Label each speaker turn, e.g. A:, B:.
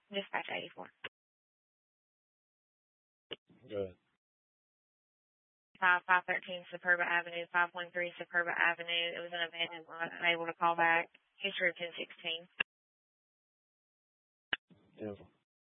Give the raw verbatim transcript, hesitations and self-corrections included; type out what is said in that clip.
A: Dispatch eighty-four.
B: Go ahead.
A: five five thirteen Superba Avenue, five one three Superba Avenue. It was an abandoned lot. I'm able to call back. History of ten sixteen.
B: Beautiful.